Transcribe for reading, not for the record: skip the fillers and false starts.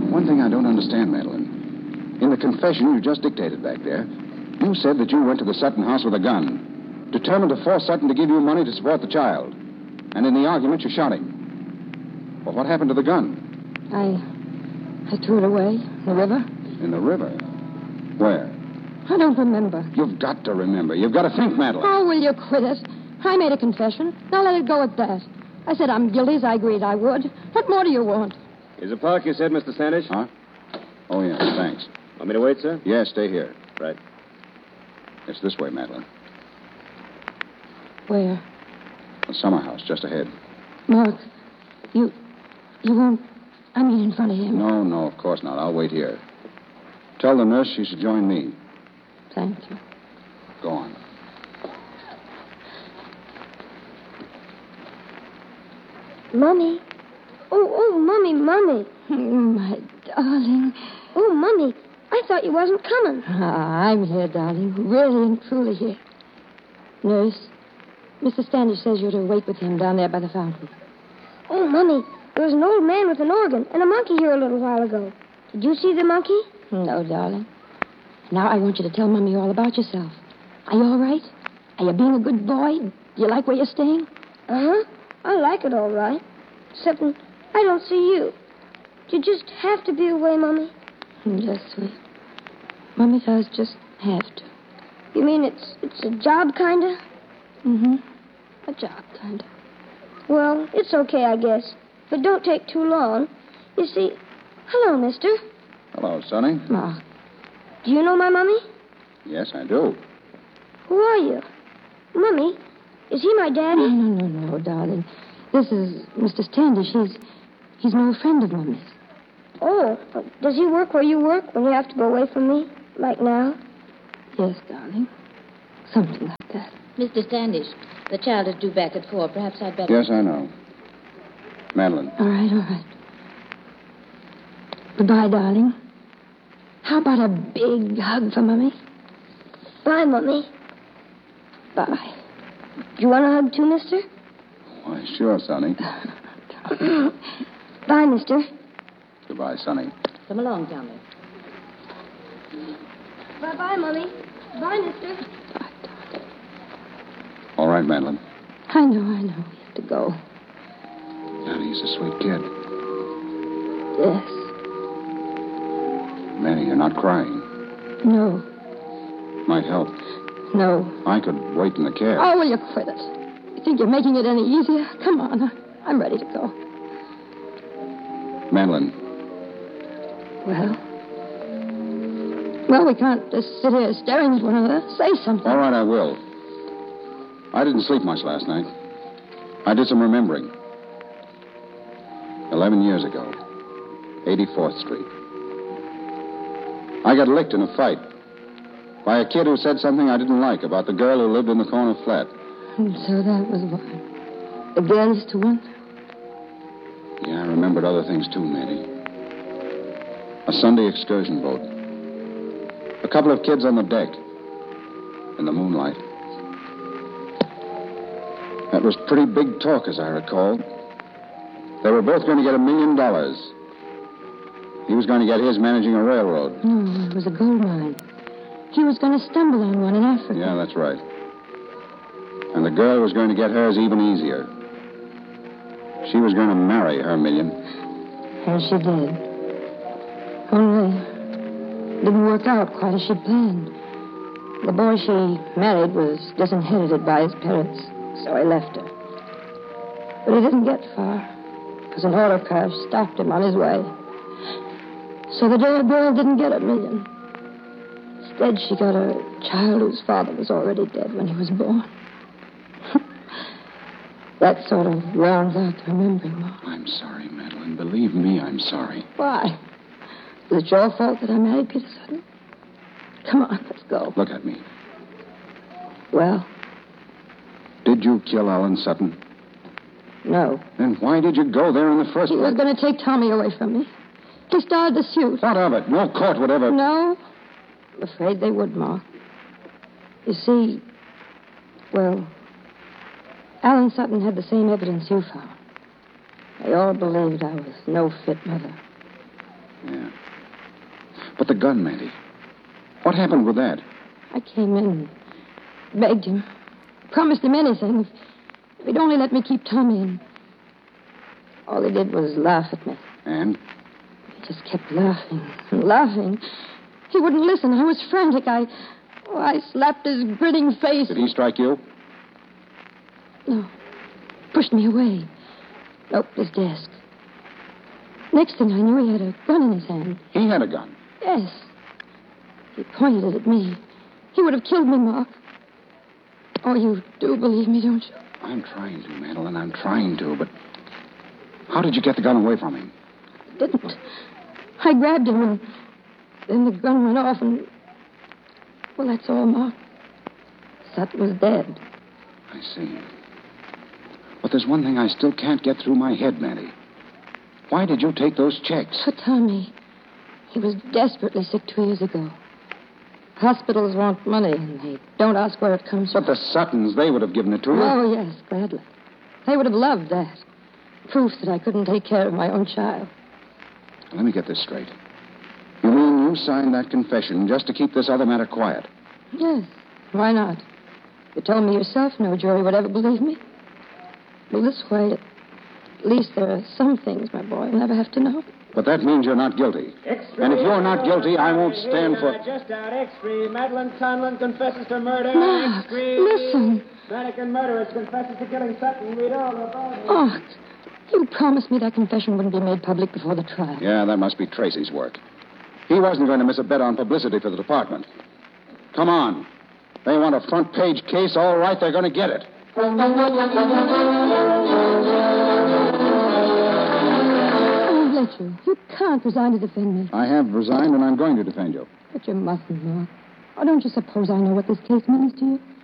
One thing I don't understand, Madeline. In the confession you just dictated back there, you said that you went to the Sutton house with a gun, determined to force Sutton to give you money to support the child. And in the argument, you shot him. Well, what happened to the gun? I threw it away in the river. In the river? Where? I don't remember. You've got to remember. You've got to think, Madeline. Oh, will you quit it? I made a confession. Now let it go at that. I said I'm guilty as I agreed I would. What more do you want? Is it park, you said, Mr. Standish? Huh? Oh, yes, thanks. Want me to wait, sir? Yes, stay here. Right. It's this way, Madeline. Where? The summer house, just ahead. Mark, you won't... I mean in front of him. No, of course not. I'll wait here. Tell the nurse she should join me. Thank you. Go on. Mummy. Oh, Mummy. My darling. Oh, Mummy, I thought you wasn't coming. I'm here, darling. Really and truly here. Nurse, Mr. Standish says you're to wait with him down there by the fountain. Oh, Mummy, there was an old man with an organ and a monkey here a little while ago. Did you see the monkey? No, darling. Now I want you to tell Mummy all about yourself. Are you all right? Are you being a good boy? Do you like where you're staying? Uh-huh. I like it all right. Except I don't see you. You just have to be away, Mummy. Yes, sweet. Mummy does just have to. You mean it's a job, kind of? Mm-hmm. A job, kind of. Well, it's okay, I guess. But don't take too long. You see... Hello, mister. Hello, Sonny. Mark. Do you know my Mummy? Yes, I do. Who are you? Mummy, is he my daddy? No, darling. This is Mr. Standish. He's no friend of Mummy's. Oh, does he work where you work when you have to go away from me? Like now? Yes, darling. Something like that. Mr. Standish, the child is due back at 4. Perhaps I'd better... Yes, I know. Madeline. All right. Goodbye, darling. How about a big hug for Mummy? Bye, Mummy. Bye. Do you want a hug too, mister? Why, sure, Sonny. Bye, mister. Goodbye, Sonny. Come along, Tommy. Bye-bye, Mummy. Bye, mister. Bye, darling. All right, Madeline. I know. We have to go. Daddy, he's a sweet kid. Yes. Manny, you're not crying. No. Might help. No. I could wait in the cab. Oh, will you quit it? You think you're making it any easier? Come on. I'm ready to go. Madeline. Well, we can't just sit here staring at one another. Say something. All right, I will. I didn't sleep much last night. I did some remembering. 11 years ago, 84th Street. I got licked in a fight by a kid who said something I didn't like about the girl who lived in the corner flat. And so that was why. Against one? Yeah, I remembered other things too, Mandy. A Sunday excursion boat. A couple of kids on the deck. In the moonlight. That was pretty big talk, as I recall. They were both going to get $1 million. He was going to get his managing a railroad. No, it was a gold mine. He was going to stumble on one in Africa. Yeah, that's right. And the girl was going to get hers even easier. She was going to marry her $1 million. And she did. Only it didn't work out quite as she'd planned. The boy she married was disinherited by his parents, so he left her. But he didn't get far, because an auto crash stopped him on his way. So the dear girl didn't get $1 million. Instead, she got a child whose father was already dead when he was born. That sort of rounds out the remembering, Mark. I'm sorry, Madeline. Believe me, I'm sorry. Why? Was it your fault that I married Peter Sutton? Come on, let's go. Look at me. Well? Did you kill Alan Sutton? No. Then why did you go there in the first place? He was going to take Tommy away from me. He started the suit. What of it? No court would ever... No. I'm afraid they would, Mark. You see, well, Alan Sutton had the same evidence you found. They all believed I was no fit mother. Yeah. But the gun, Mandy. What happened with that? I came in and begged him, promised him anything if he'd only let me keep Tommy in. All he did was laugh at me. And? He just kept laughing and laughing. He wouldn't listen. I was frantic. I slapped his grinning face. Did he strike you? No. Pushed me away. Opened his desk. Next thing I knew, he had a gun in his hand. He had a gun. Yes. He pointed it at me. He would have killed me, Mark. Oh, you do believe me, don't you? I'm trying to, Madeline. I'm trying to, but how did you get the gun away from him? I didn't. I grabbed him, and then the gun went off, and... Well, that's all, Mark. Sutton was dead. I see. But there's one thing I still can't get through my head, Mandy. Why did you take those checks? For Tommy. He was desperately sick 2 years ago. Hospitals want money, and they don't ask where it comes But from. the Suttons, they would have given it to you. Oh, yes, gladly. They would have loved that. Proof that I couldn't take care of my own child. Let me get this straight. You mean you signed that confession just to keep this other matter quiet? Yes, why not? You told me yourself no jury would ever believe me. Well, this way, at least there are some things my boy will never have to know. But that means you're not guilty. And if you're not guilty, I won't stand for... Just out, X3. Madeline Conlon confesses to murder. Mark, X3. listen. Mannequin murderess confesses to killing Sutton. Read all about it. Mark, you promised me that confession wouldn't be made public before the trial. Yeah, that must be Tracy's work. He wasn't going to miss a bet on publicity for the department. Come on. They want a front-page case. All right, they're going to get it. I won't let you. You can't resign to defend me. I have resigned, and I'm going to defend you. But you mustn't, Mark. Oh, don't you suppose I know what this case means to you?